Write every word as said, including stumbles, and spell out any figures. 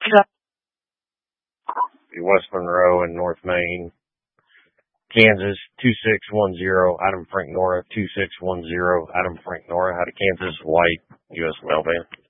West Monroe and North Main, Kansas two six one zero. Item Frank Nora two six one zero. Item Frank Nora out of Kansas, white, U S mailman.